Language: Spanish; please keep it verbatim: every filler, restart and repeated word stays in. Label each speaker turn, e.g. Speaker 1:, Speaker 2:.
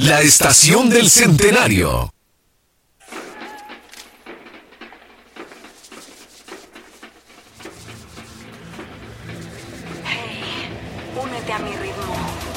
Speaker 1: La estación del centenario.
Speaker 2: Hey, únete a mi ritmo.